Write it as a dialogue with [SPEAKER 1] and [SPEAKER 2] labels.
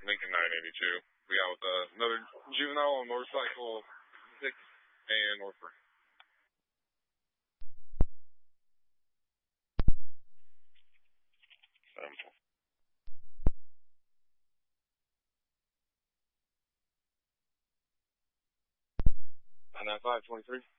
[SPEAKER 1] Lincoln 982. We out with another juvenile on motorcycle 6 and Northford. On that 523.